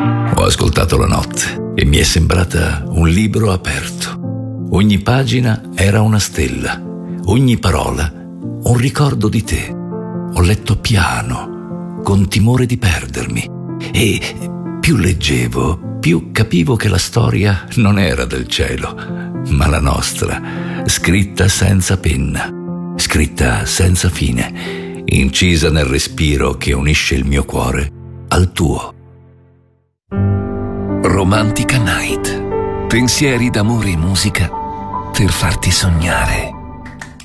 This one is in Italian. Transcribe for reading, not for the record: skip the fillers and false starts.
Ho ascoltato la notte e mi è sembrata un libro aperto. Ogni pagina era una stella, ogni parola un ricordo di te. Ho letto piano, con timore di perdermi, e più leggevo, più capivo che la storia non era del cielo, ma la nostra, scritta senza penna, scritta senza fine, incisa nel respiro che unisce il mio cuore al tuo. Romantica Night. Pensieri d'amore e musica per farti sognare.